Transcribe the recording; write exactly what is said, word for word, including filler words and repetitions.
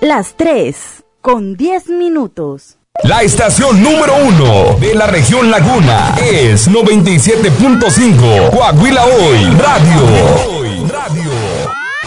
Las tres con diez minutos. La estación número uno de la región Laguna es noventa y siete punto cinco Coahuila Hoy Radio.